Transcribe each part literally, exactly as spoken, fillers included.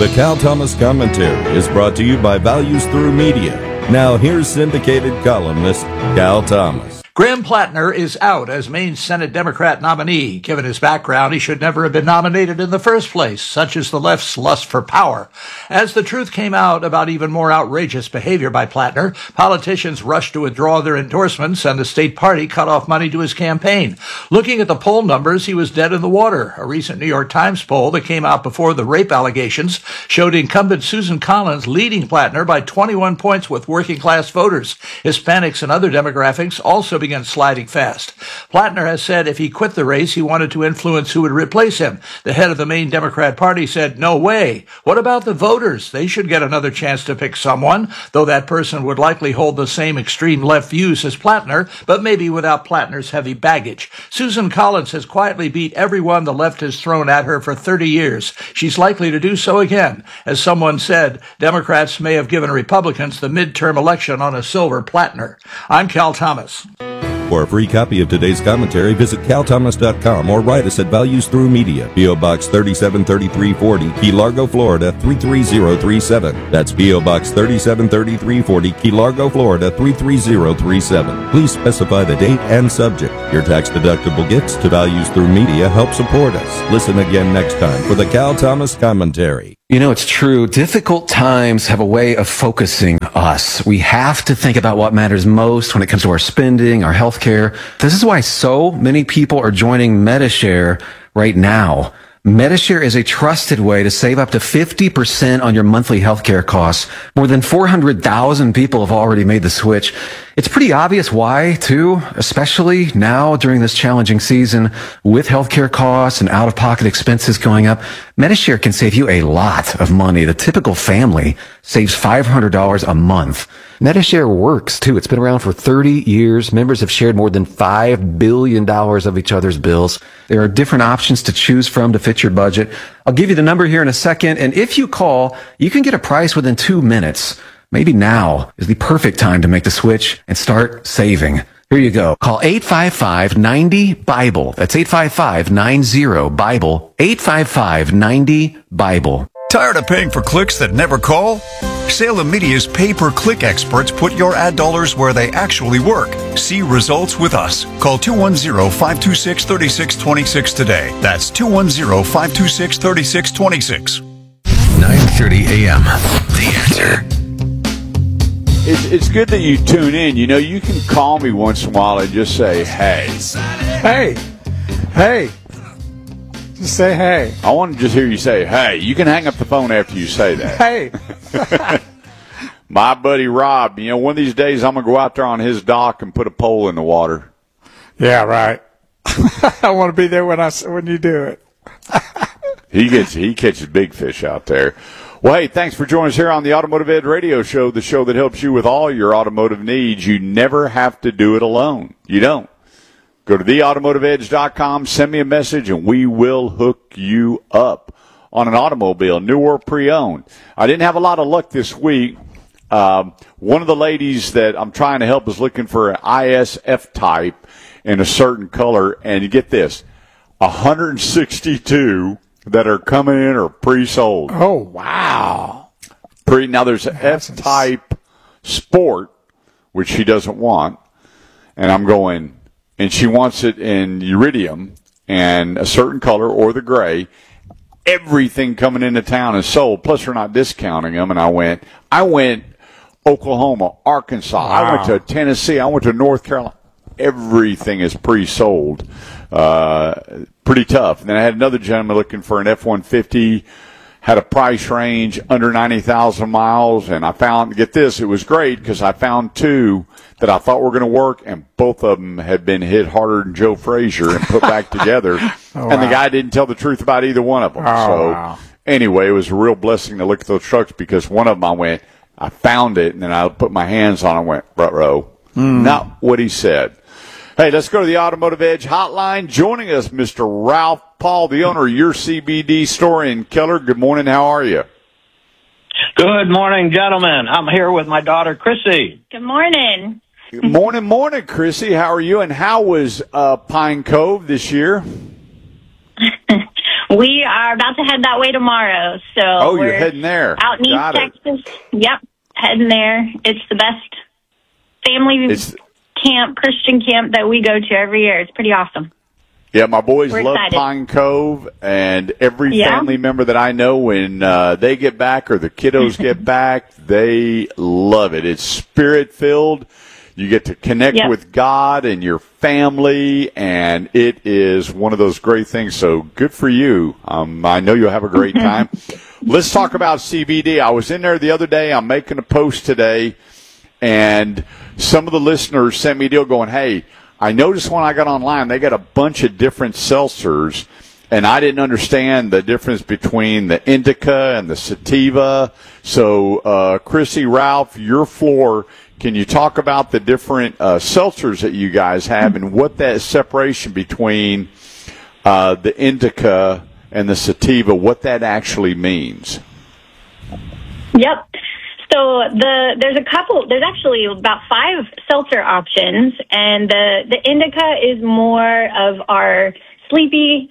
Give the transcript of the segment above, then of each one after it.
The Cal Thomas Commentary is brought to you by Values Through Media. Now here's syndicated columnist Cal Thomas. Graham Plattner is out as Maine Senate Democrat nominee. Given his background, he should never have been nominated in the first place, such is the left's lust for power. As the truth came out about even more outrageous behavior by Plattner, politicians rushed to withdraw their endorsements and the state party cut off money to his campaign. Looking at the poll numbers, he was dead in the water. A recent New York Times poll that came out before the rape allegations showed incumbent Susan Collins leading Plattner by twenty-one points with working-class voters. Hispanics and other demographics also began sliding fast. Plattner has said if he quit the race, he wanted to influence who would replace him. The head of the Maine Democrat Party said, "No way. What about the voters? They should get another chance to pick someone, though that person would likely hold the same extreme left views as Plattner, but maybe without Plattner's heavy baggage." Susan Collins has quietly beat everyone the left has thrown at her for thirty years. She's likely to do so again. As someone said, Democrats may have given Republicans the midterm election on a silver Plattner. I'm Cal Thomas. For a free copy of today's commentary, visit cal thomas dot com or write us at Values Through Media, P O. Box thirty-seven thirty-three forty, Key Largo, Florida three three zero three seven. That's P O. Box thirty-seven thirty-three forty, Key Largo, Florida three three zero three seven. Please specify the date and subject. Your tax-deductible gifts to Values Through Media help support us. Listen again next time for the Cal Thomas Commentary. You know, it's true. Difficult times have a way of focusing us. We have to think about what matters most when it comes to our spending, our health care. This is why so many people are joining Medi-Share right now. Medi-Share is a trusted way to save up to fifty percent on your monthly healthcare costs. More than four hundred thousand people have already made the switch. It's pretty obvious why, too, especially now during this challenging season with healthcare costs and out-of-pocket expenses going up. Medi-Share can save you a lot of money. The typical family saves five hundred dollars a month. Medi-Share works, too. It's been around for thirty years. Members have shared more than five billion dollars of each other's bills. There are different options to choose from to fit your budget. I'll give you the number here in a second, and if you call, you can get a price within two minutes. Maybe now is the perfect time to make the switch and start saving. Here you go. Call eight five five, nine zero, BIBLE. That's eight five five, nine zero, BIBLE. eight five five, nine zero, BIBLE. Tired of paying for clicks that never call? Salem Media's pay-per-click experts put your ad dollars where they actually work. See results with us. Call two one zero, five two six, three six two six today. That's two one zero, five two six, three six two six. nine thirty a.m. The Answer. It's, it's good that you tune in. You know, you can call me once in a while and just say, hey. Hey. Hey. Just say hey. I want to just hear you say, hey. You can hang up the phone after you say that. Hey. My buddy Rob, you know, one of these days I'm going to go out there on his dock and put a pole in the water. Yeah, right. I want to be there when I when you do it. he gets he catches big fish out there. Well, hey, thanks for joining us here on the Automotive Ed Radio Show, the show that helps you with all your automotive needs. You never have to do it alone. You don't. Go to the automotive edge dot com, send me a message, and we will hook you up on an automobile, new or pre-owned. I didn't have a lot of luck this week. Um, one of the ladies that I'm trying to help is looking for an I S F type in a certain color, and you get this, one hundred sixty-two that are coming in are pre-sold. Oh, wow. Pre, now, there's an F-type Sport, which she doesn't want, and I'm going, and she wants it in iridium and a certain color or the gray. Everything coming into town is sold, plus we're not discounting them, and I went, I went Oklahoma, Arkansas, wow. I went to Tennessee, I went to North Carolina. Everything is pre-sold. Uh, pretty tough. And then I had another gentleman looking for an F one fifty, had a price range under ninety thousand miles, and I found, get this, it was great because I found two that I thought were going to work, and both of them had been hit harder than Joe Frazier and put back together. Oh, and wow. The guy didn't tell the truth about either one of them. Oh, so wow. Anyway, it was a real blessing to look at those trucks because one of them I went, I found it, and then I put my hands on it and went, ruh-roh. Mm. Not what he said. Hey, let's go to the Automotive Edge hotline. Joining us, Mister Ralph Paul, the owner of your C B D store in Keller. Good morning. How are you? Good morning, gentlemen. I'm here with my daughter, Chrissy. Good morning. Good morning, morning, Chrissy. How are you? And how was uh, Pine Cove this year? We are about to head that way tomorrow. So oh, we're you're heading there. Out in Got East it. Texas. Yep, heading there. It's the best family It's, camp, Christian camp that we go to every year. It's pretty awesome. yeah, my boys We're love excited. Pine Cove, and every Yeah. family member that I know, when uh, they get back or the kiddos get back, they love it. It's spirit-filled. You get to connect Yep. with God and your family, and it is one of those great things. So good for you. Um, I know you'll have a great time. Let's talk about C B D. I was in there the other day. I'm making a post today, and some of the listeners sent me a deal going, hey, I noticed when I got online, they got a bunch of different seltzers, and I didn't understand the difference between the indica and the sativa. So, uh, Chrissy, Ralph, your floor, can you talk about the different uh, seltzers that you guys have and what that separation between uh, the indica and the sativa, what that actually means? Yep. So the there's a couple. There's actually about five seltzer options, and the the indica is more of our sleepy,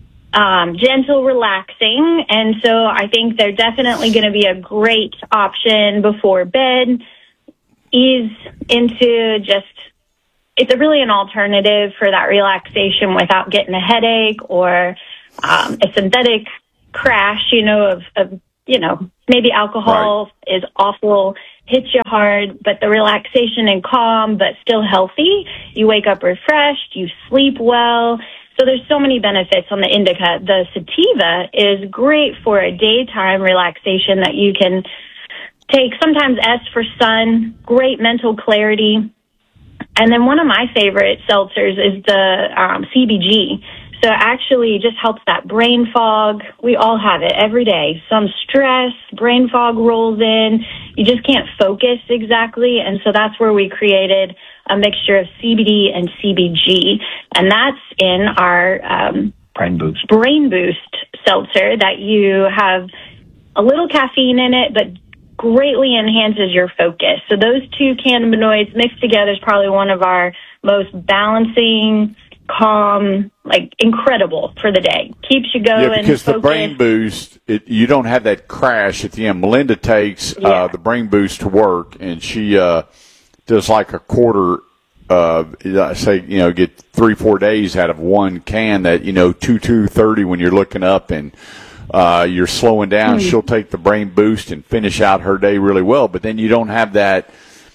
um, gentle, relaxing, and so I think they're definitely going to be a great option before bed. Ease into just, it's a really an alternative for that relaxation without getting a headache or um, a synthetic crash, you know, of, of you know, maybe alcohol right. is awful, hits you hard, but the relaxation and calm, but still healthy. You wake up refreshed, you sleep well. So there's so many benefits on the indica. The sativa is great for a daytime relaxation that you can take. Sometimes S for sun, great mental clarity. And then one of my favorite seltzers is the um, C B G. So it actually just helps that brain fog. We all have it every day. Some stress, brain fog rolls in. You just can't focus exactly. And so that's where we created a mixture of C B D and C B G. And that's in our um, Brain Boost. Brain Boost seltzer that you have a little caffeine in it, but greatly enhances your focus. So those two cannabinoids mixed together is probably one of our most balancing, calm, like incredible for the day. Keeps you going. Yeah, because focused. the Brain Boost, it, you don't have that crash at the end. Melinda takes yeah. uh, the Brain Boost to work, and she uh, does like a quarter. Uh, I say, you know, get three, four days out of one can. That you know, two, two thirty when you're looking up and. Uh, you're slowing down. Mm. She'll take the Brain Boost and finish out her day really well, but then you don't have that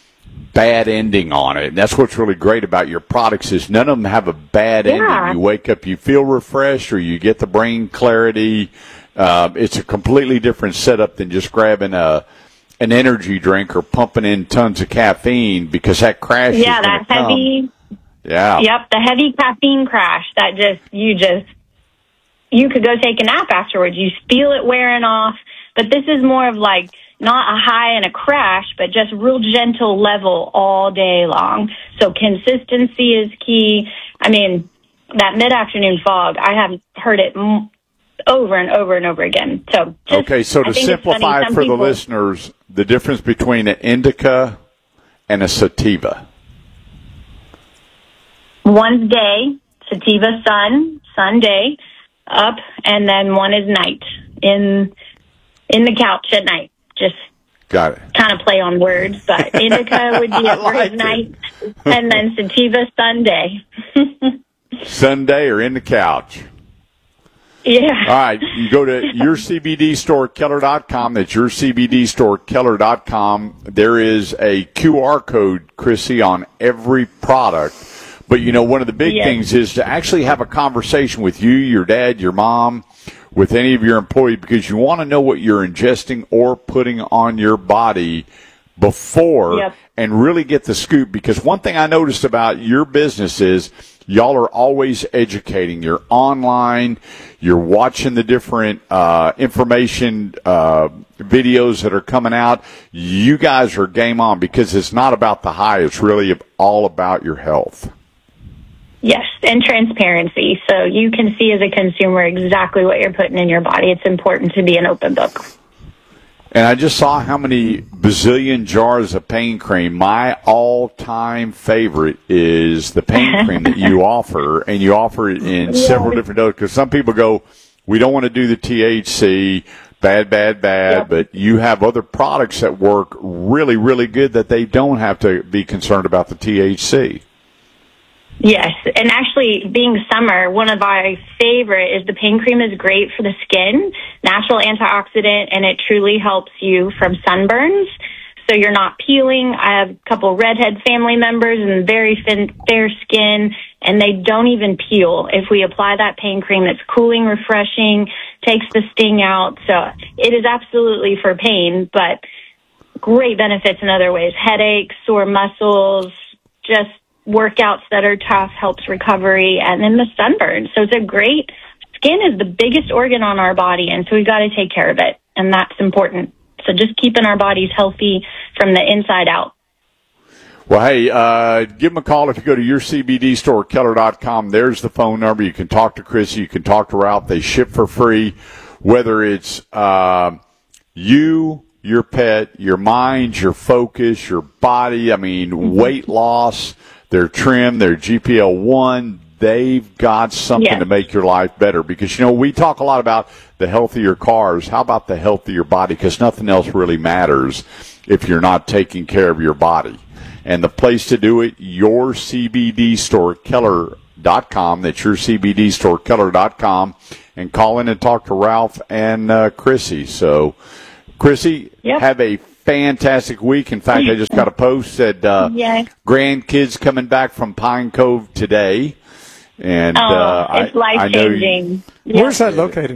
bad ending on it. And that's what's really great about your products is none of them have a bad yeah. ending. You wake up, you feel refreshed, or you get the brain clarity. Uh, it's a completely different setup than just grabbing a an energy drink or pumping in tons of caffeine because that crash yeah, is that come. heavy. Yeah. Yep, the heavy caffeine crash that just you just. You could go take a nap afterwards. You feel it wearing off. But this is more of like not a high and a crash, but just real gentle level all day long. So consistency is key. I mean, that mid-afternoon fog, I have heard it m- over and over and over again. So just, okay, so to simplify for the listeners, the difference between an indica and a sativa. One's day, sativa sun, sun day. Up, and then one is night in in the couch at night. Just got it. Kind of play on words, but indica would be at like night, and then sativa Sunday. Sunday or in the couch. Yeah. All right, you go to your C B D store Keller dot com. That's your C B D store Keller dot com. There is a Q R code, Chrissy, on every product. But, you know, one of the big yes. things is to actually have a conversation with you, your dad, your mom, with any of your employees, because you want to know what you're ingesting or putting on your body before yep. and really get the scoop. Because one thing I noticed about your business is y'all are always educating. You're online. You're watching the different uh, information uh, videos that are coming out. You guys are game on because it's not about the high. It's really all about your health. Yes, and transparency. So you can see as a consumer exactly what you're putting in your body. It's important to be an open book. And I just saw how many bazillion jars of pain cream. My all-time favorite is the pain cream that you offer, and you offer it in yeah. several different doses. Because some people go, we don't want to do the T H C, bad, bad, bad, yep. but you have other products that work really, really good that they don't have to be concerned about the T H C. Yes, and actually, being summer, one of my favorite is the pain cream is great for the skin, natural antioxidant, and it truly helps you from sunburns. So you're not peeling. I have a couple redhead family members and very thin, fair skin, and they don't even peel. If we apply that pain cream, it's cooling, refreshing, takes the sting out. So it is absolutely for pain, but great benefits in other ways. Headaches, sore muscles, just workouts that are tough, helps recovery, and then the sunburn. So it's a great, skin is the biggest organ on our body, and so we've got to take care of it, and that's important. So just keeping our bodies healthy from the inside out. Well, hey, uh, give them a call if you go to your C B D store, Keller dot com. There's the phone number. You can talk to Chris. You can talk to Ralph. They ship for free, whether it's uh, you, your pet, your mind, your focus, your body. I mean, mm-hmm. weight loss, their trim, their G P L one. They've got something yes. to make your life better because, you know, we talk a lot about the healthier cars. How about the healthier body? Because nothing else really matters if you're not taking care of your body. And the place to do it, your C B D store, Keller dot com. That's your C B D store, Keller dot com. And call in and talk to Ralph and uh, Chrissy. So, Chrissy, yep. have a fantastic week. In fact, I just got a post that uh, yeah. grandkids coming back from Pine Cove today. And oh, uh, it's life changing. Yep. Where's that located?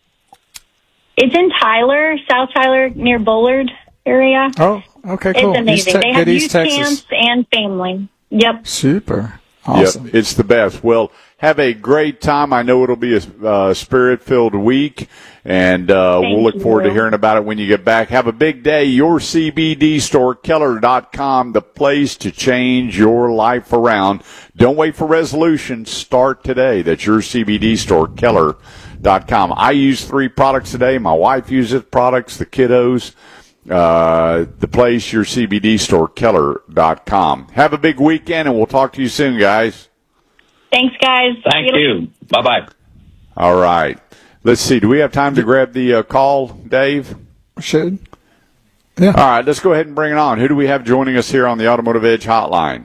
It's in Tyler, South Tyler, near Bullard area. Oh, okay, cool. It's amazing. Te- they have East youth Texas. camps and family. Yep. Super. Awesome. Yep, it's the best. Well, have a great time. I know it'll be a uh, spirit-filled week, and uh, we'll look forward you. to hearing about it when you get back. Have a big day. Your C B D store, Keller dot com, the place to change your life around. Don't wait for resolution. Start today. That's your C B D store, Keller dot com. I use three products today. My wife uses products, the kiddos. Uh, the place, your C B D store, Keller dot com. Have a big weekend, and we'll talk to you soon, guys. Thanks, guys. Thank you. Bye-bye. All right. Let's see. Do we have time to grab the uh, call, Dave? Should. Yeah. All right. Let's go ahead and bring it on. Who do we have joining us here on the Automotive Edge Hotline?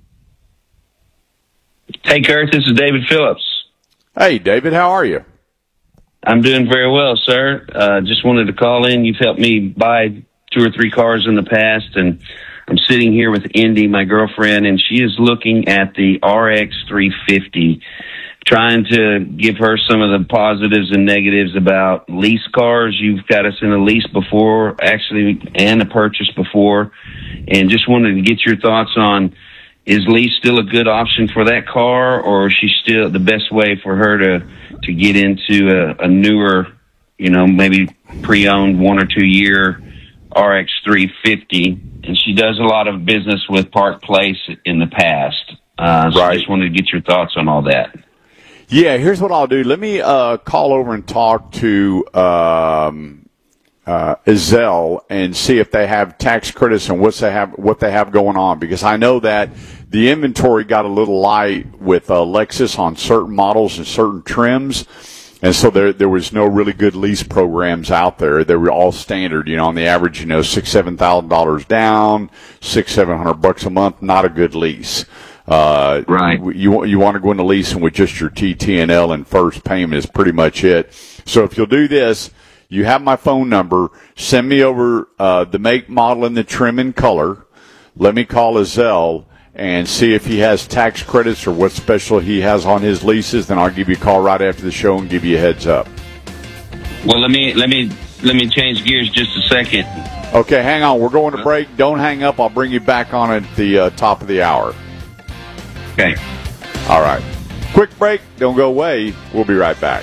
Hey, Kurt. This is David Phillips. Hey, David. How are you? I'm doing very well, sir. Uh, just wanted to call in. You've helped me buy two or three cars in the past, and I'm sitting here with Indy, my girlfriend, and she is looking at the R X three fifty, trying to give her some of the positives and negatives about lease cars. You've got us in a lease before, actually, and a purchase before, and just wanted to get your thoughts on, is lease still a good option for that car, or is she still the best way for her to, to get into a, a newer, you know, maybe pre-owned one or two year R X three fifty? And she does a lot of business with Park Place in the past. Uh, so right. I just wanted to get your thoughts on all that. Yeah, here's what I'll do. Let me uh, call over and talk to um, uh, Ezell and see if they have tax credits and what's they have, what they have going on, because I know that the inventory got a little light with uh, Lexus on certain models and certain trims, and so there there was no really good lease programs out there. They were all standard, you know, on the average, you know, six seven thousand dollars down, six seven hundred bucks a month. Not a good lease. Uh, right. You you want to go into leasing with just your T T and L and first payment is pretty much it. So if you'll do this, you have my phone number. Send me over uh, the make, model, and the trim and color. Let me call Ezell and see if he has tax credits or what special he has on his leases. Then I'll give you a call right after the show and give you a heads up. Well, let me let me let me change gears just a second. Okay, hang on. We're going to break. Don't hang up. I'll bring you back on at the uh, top of the hour. Okay. All right. Quick break. Don't go away. We'll be right back.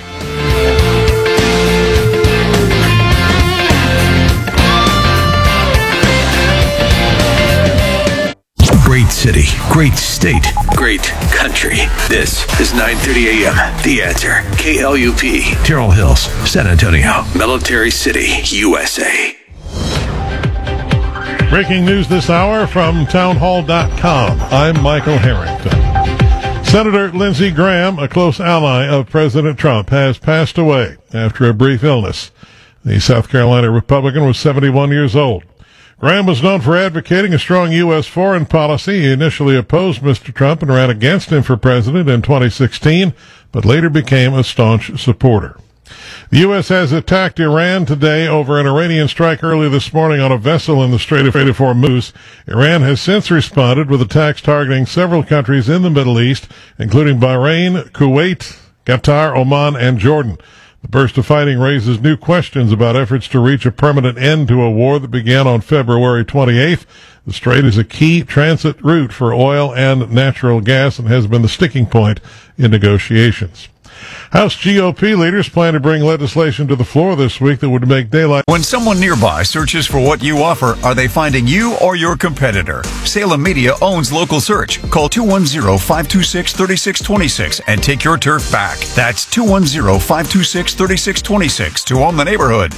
Great city, great state, great country. This is nine thirty a.m. The Answer. K L U P, Terrell Hills, San Antonio, Military City, U S A. Breaking news this hour from townhall dot com. I'm Michael Harrington. Senator Lindsey Graham, a close ally of President Trump, has passed away after a brief illness. The South Carolina Republican was seventy-one years old. Graham was known for advocating a strong U S foreign policy. He initially opposed Mister Trump and ran against him for president in twenty sixteen, but later became a staunch supporter. The U S has attacked Iran today over an Iranian strike early this morning on a vessel in the Strait of Hormuz. Iran has since responded with attacks targeting several countries in the Middle East, including Bahrain, Kuwait, Qatar, Oman, and Jordan. The burst of fighting raises new questions about efforts to reach a permanent end to a war that began on February twenty-eighth. The strait is a key transit route for oil and natural gas and has been the sticking point in negotiations. House G O P leaders plan to bring legislation to the floor this week that would make daylight. When someone nearby searches for what you offer, are they finding you or your competitor? Salem Media owns Local Search. Call two one zero, five two six, three six two six and take your turf back. That's two one zero, five two six, three six two six to own the neighborhood.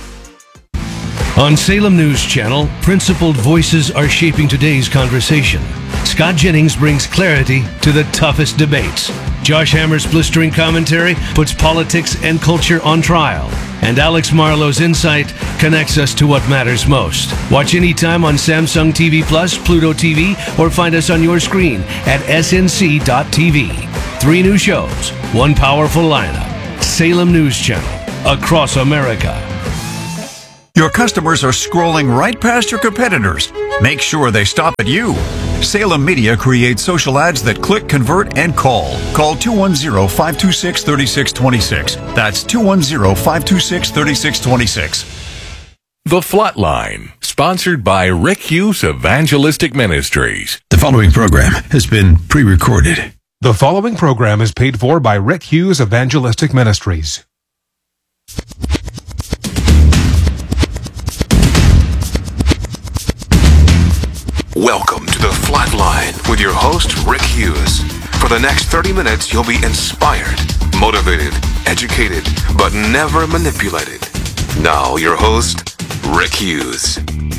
On Salem News Channel, principled voices are shaping today's conversation. Scott Jennings brings clarity to the toughest debates. Josh Hammer's blistering commentary puts politics and culture on trial. And Alex Marlowe's insight connects us to what matters most. Watch anytime on Samsung T V Plus, Pluto T V, or find us on your screen at S N C dot T V. Three new shows, one powerful lineup. Salem News Channel, across America. Your customers are scrolling right past your competitors. Make sure they stop at you. Salem Media creates social ads that click, convert, and call. Call two one zero, five two six, three six two six. That's two one zero, five two six, three six two six. The Flatline, sponsored by Rick Hughes Evangelistic Ministries. The following program has been pre-recorded. The following program is paid for by Rick Hughes Evangelistic Ministries. Welcome to The Flatline with your host, Rick Hughes. For the next thirty minutes, you'll be inspired, motivated, educated, but never manipulated. Now, your host, Rick Hughes.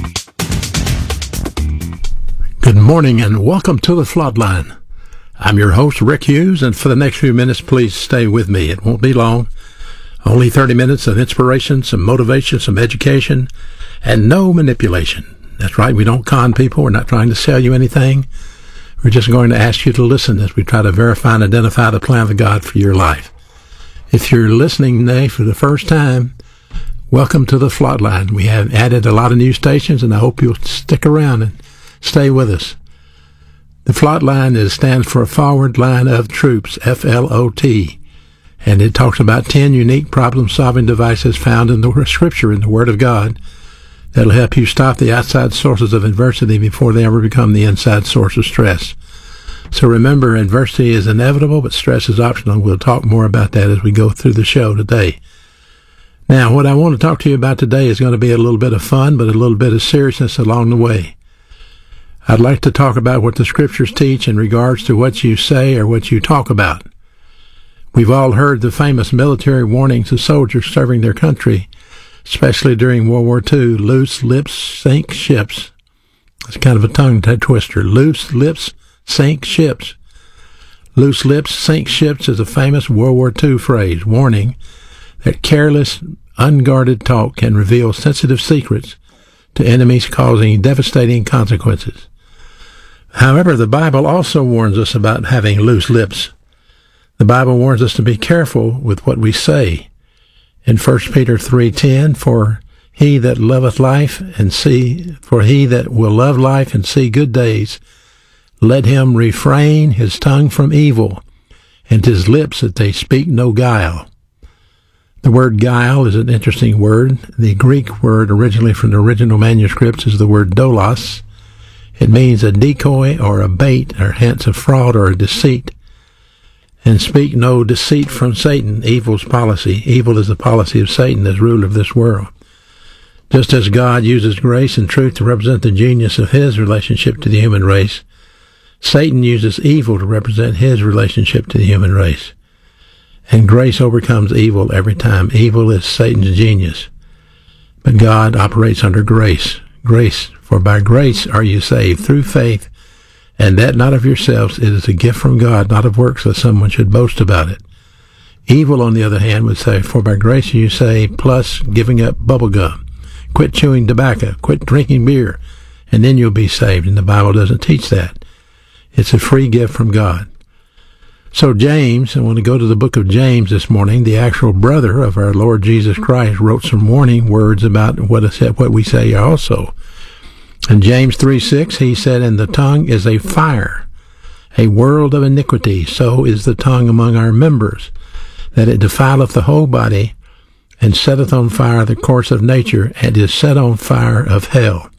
Good morning and welcome to The Flatline. I'm your host, Rick Hughes, and for the next few minutes, please stay with me. It won't be long. Only thirty minutes of inspiration, some motivation, some education, and no manipulation. That's right, we don't con people. We're not trying to sell you anything. We're just going to ask you to listen as we try to verify and identify the plan of God for your life. If you're listening today for the first time, welcome to the Flatline. We have added a lot of new stations, and I hope you'll stick around and stay with us. The Flatline is, stands for Forward Line of Troops, F L O T, and it talks about ten unique problem-solving devices found in the Scripture, in the Word of God, that'll help you stop the outside sources of adversity before they ever become the inside source of stress. So remember, adversity is inevitable, but stress is optional. We'll talk more about that as we go through the show today. Now, what I want to talk to you about today is going to be a little bit of fun, but a little bit of seriousness along the way. I'd like to talk about what the Scriptures teach in regards to what you say or what you talk about. We've all heard the famous military warnings to soldiers serving their country, especially during World War Two, loose lips sink ships. It's kind of a tongue twister. Loose lips sink ships. Loose lips sink ships is a famous World War Two phrase, warning that careless, unguarded talk can reveal sensitive secrets to enemies, causing devastating consequences. However, the Bible also warns us about having loose lips. The Bible warns us to be careful with what we say. In First Peter three ten, for he that loveth life and see, for he that will love life and see good days, let him refrain his tongue from evil, and his lips that they speak no guile. The word guile is an interesting word. The Greek word originally from the original manuscripts is the word doulos. It means a decoy or a bait, or hence a fraud or a deceit. And speak no deceit from Satan, evil's policy. Evil is the policy of Satan as ruler of this world. Just as God uses grace and truth to represent the genius of his relationship to the human race, Satan uses evil to represent his relationship to the human race. And grace overcomes evil every time. Evil is Satan's genius. But God operates under grace. Grace, for by grace are you saved, through faith, and that not of yourselves. It is a gift from God, not of works, that someone should boast about it. Evil, on the other hand, would say, for by grace you say, plus giving up bubble gum. Quit chewing tobacco. Quit drinking beer. And then you'll be saved. And the Bible doesn't teach that. It's a free gift from God. So James, I want to go to the book of James this morning. The actual brother of our Lord Jesus Christ wrote some warning words about what, is, what we say also. In James three six, he said, and the tongue is a fire, a world of iniquity. So is the tongue among our members, that it defileth the whole body, and setteth on fire the course of nature, and is set on fire of hell.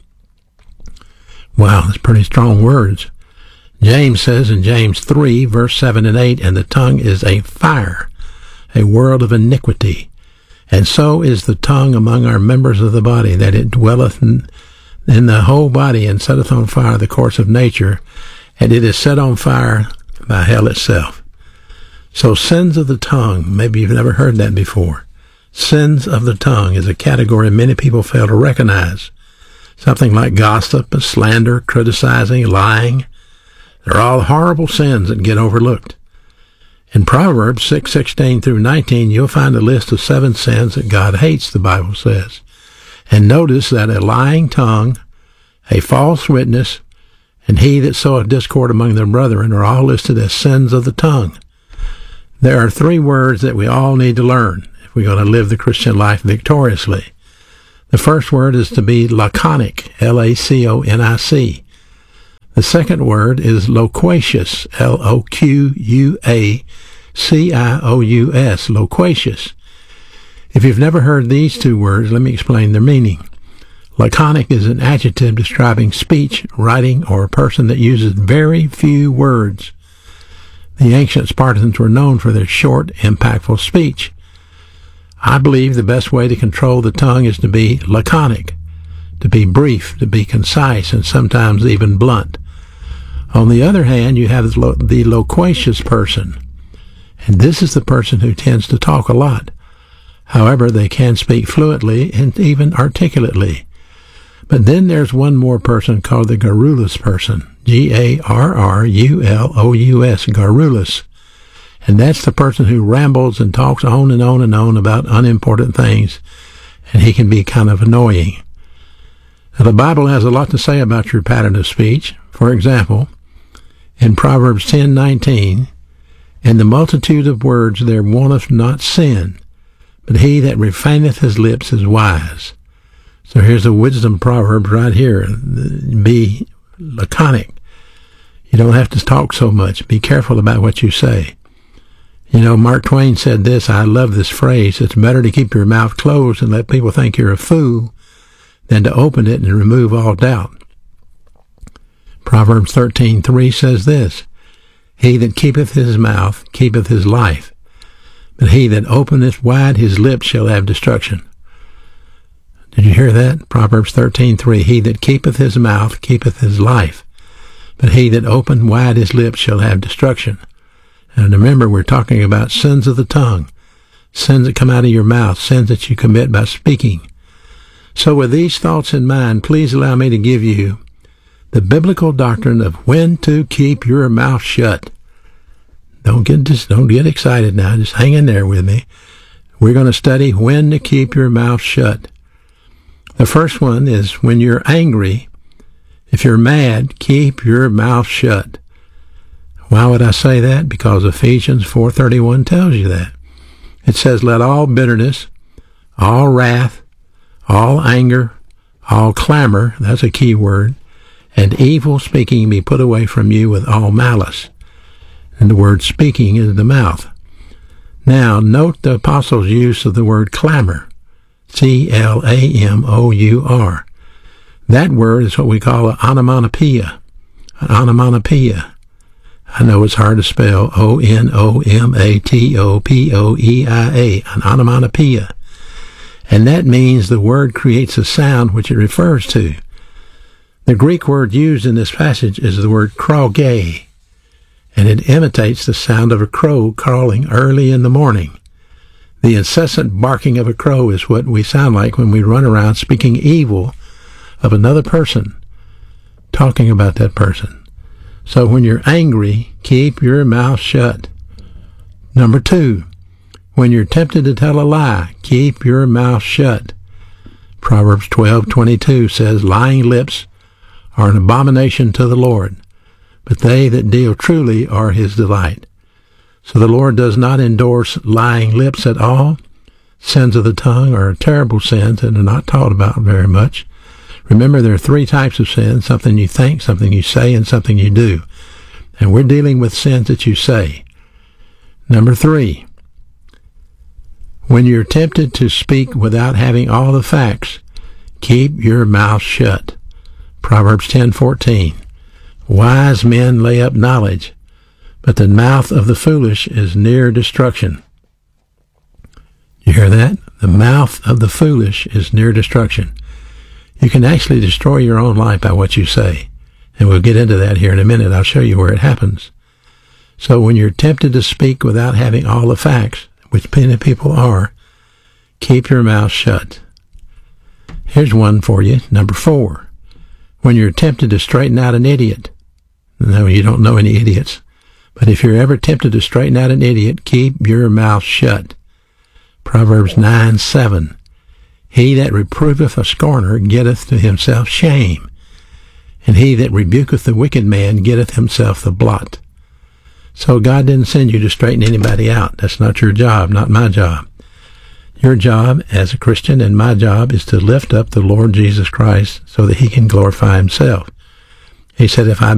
Wow, that's pretty strong words. James says in James three, verse seven and eight, and the tongue is a fire, a world of iniquity. And so is the tongue among our members of the body, that it dwelleth in in the whole body, and setteth on fire the course of nature, and it is set on fire by hell itself. So sins of the tongue, maybe you've never heard that before. Sins of the tongue is a category many people fail to recognize. Something like gossip, slander, criticizing, lying. They're all horrible sins that get overlooked. In Proverbs six sixteen through nineteen, you'll find a list of seven sins that God hates, the Bible says. And notice that a lying tongue, a false witness, and he that soweth discord among their brethren are all listed as sins of the tongue. There are three words that we all need to learn if we're going to live the Christian life victoriously. The first word is to be laconic, L A C O N I C. The second word is loquacious, L O Q U A C I O U S, loquacious. If you've never heard these two words, let me explain their meaning. Laconic is an adjective describing speech, writing, or a person that uses very few words. The ancient Spartans were known for their short, impactful speech. I believe the best way to control the tongue is to be laconic, to be brief, to be concise, and sometimes even blunt. On the other hand, you have the loquacious person, and this is the person who tends to talk a lot. However, they can speak fluently and even articulately. But then there's one more person called the garrulous person, G A R R U L O U S, garrulous. And that's the person who rambles and talks on and on and on about unimportant things, and he can be kind of annoying. Now, the Bible has a lot to say about your pattern of speech. For example, in Proverbs ten nineteen, in the multitude of words there wanteth not sin, but he that refraineth his lips is wise. So here's a wisdom proverb right here. Be laconic. You don't have to talk so much. Be careful about what you say. You know, Mark Twain said this, I love this phrase, it's better to keep your mouth closed and let people think you're a fool than to open it and remove all doubt. Proverbs thirteen three says this, he that keepeth his mouth keepeth his life, but he that openeth wide his lips shall have destruction. Did you hear that? Proverbs thirteen three, he that keepeth his mouth keepeth his life, but he that openeth wide his lips shall have destruction. And remember, we're talking about sins of the tongue, sins that come out of your mouth, sins that you commit by speaking. So with these thoughts in mind, please allow me to give you the biblical doctrine of when to keep your mouth shut. Don't get just don't get excited now. Just hang in there with me. We're going to study when to keep your mouth shut. The first one is when you're angry. If you're mad, keep your mouth shut. Why would I say that? Because Ephesians four thirty-one tells you that. It says, let all bitterness, all wrath, all anger, all clamor, that's a key word, and evil speaking be put away from you with all malice. And the word speaking is the mouth. Now, note the apostles' use of the word clamor, C L A M O U R. That word is what we call an onomatopoeia. An onomatopoeia. I know it's hard to spell, O N O M A T O P O E I A, an onomatopoeia. And that means the word creates a sound which it refers to. The Greek word used in this passage is the word kroge, and it imitates the sound of a crow calling early in the morning. The incessant barking of a crow is what we sound like when we run around speaking evil of another person, talking about that person. So when you're angry, keep your mouth shut. Number two, when you're tempted to tell a lie, keep your mouth shut. Proverbs twelve twenty-two says, lying lips are an abomination to the Lord, but they that deal truly are his delight. So the Lord does not endorse lying lips at all. Sins of the tongue are terrible sins and are not taught about very much. Remember, there are three types of sins: something you think, something you say, and something you do. And we're dealing with sins that you say. Number three, when you're tempted to speak without having all the facts, keep your mouth shut. Proverbs ten fourteen. Wise men lay up knowledge, but the mouth of the foolish is near destruction. You hear that? The mouth of the foolish is near destruction. You can actually destroy your own life by what you say. And we'll get into that here in a minute. I'll show you where it happens. So when you're tempted to speak without having all the facts, which many people are, keep your mouth shut. Here's one for you. Number four. When you're tempted to straighten out an idiot. No, you don't know any idiots. But if you're ever tempted to straighten out an idiot, keep your mouth shut. Proverbs nine seven. He that reproveth a scorner getteth to himself shame, and he that rebuketh the wicked man getteth himself the blot. So God didn't send you to straighten anybody out. That's not your job, not my job. Your job as a Christian and my job is to lift up the Lord Jesus Christ so that he can glorify himself. He said, if I